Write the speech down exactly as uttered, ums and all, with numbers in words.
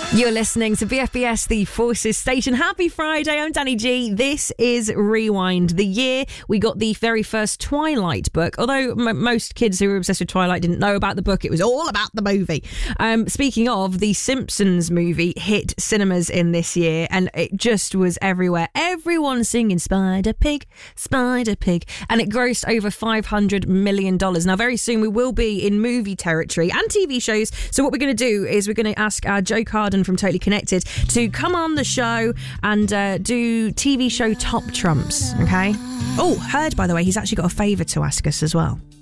You're listening to B F B S, the Forces Station. Happy Friday, I'm Danny G. This is Rewind. The year we got the very first Twilight book, although m- most kids who were obsessed with Twilight didn't know about the book. It was all about the movie. Um, speaking of, the Simpsons movie hit cinemas in this year, and it just was everywhere. Everyone singing Spider Pig, Spider Pig, and it grossed over five hundred million dollars. Now, very soon we will be in movie territory and T V shows. So what we're going to do is we're going to ask our Joe Carden from Totally Connected to come on the show and uh, do T V show top trumps, okay? Oh, heard, by the way, he's actually got a favour to ask us as well.